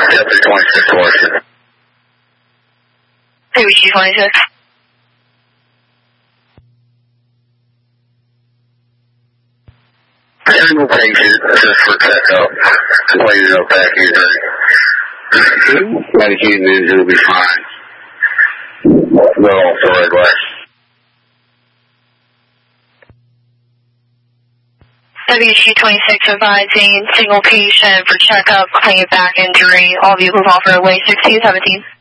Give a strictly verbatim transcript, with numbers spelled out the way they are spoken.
Yeah, three twenty-six, Washington. Maybe two twenty-six. Animal patient just for checkup. Waiting up back here. Medicated news, it'll be fine. Go off the right way. W two twenty-six advising single patient for checkup, claim back injury. All vehicles offer way sixteen seventeen.